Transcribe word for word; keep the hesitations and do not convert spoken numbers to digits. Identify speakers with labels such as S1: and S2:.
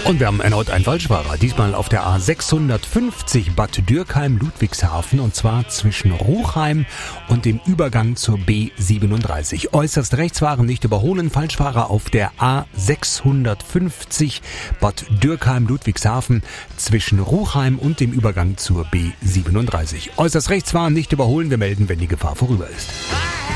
S1: Und wir haben erneut einen Falschfahrer, diesmal auf der A sechshundertfünfzig Bad Dürkheim-Ludwigshafen, und zwar zwischen Ruchheim und dem Übergang zur B siebenunddreißig. Äußerst rechts fahren, nicht überholen. Falschfahrer auf der A sechshundertfünfzig Bad Dürkheim-Ludwigshafen zwischen Ruchheim und dem Übergang zur B siebenunddreißig. Äußerst rechts fahren, nicht überholen. Wir melden, wenn die Gefahr vorüber ist.